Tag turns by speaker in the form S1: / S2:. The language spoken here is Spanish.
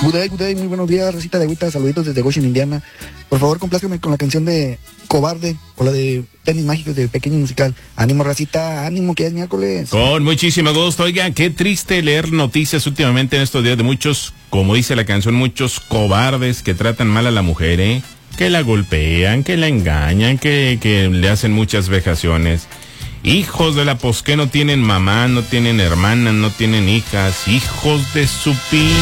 S1: Good day, muy buenos días, Rosita de Agüita, saluditos desde Goshen, Indiana. Por favor, complázcame con la canción de Cobarde o la de Tenis Mágicos del Pequeño Musical. Ánimo, Racita, ánimo, que es miércoles.
S2: Con muchísimo gusto. Oiga, qué triste leer noticias últimamente en estos días de muchos, como dice la canción, muchos cobardes que tratan mal a la mujer, que la golpean, que la engañan, que le hacen muchas vejaciones. Hijos de la pos que no tienen mamá, no tienen hermanas, no tienen hijas, hijos de su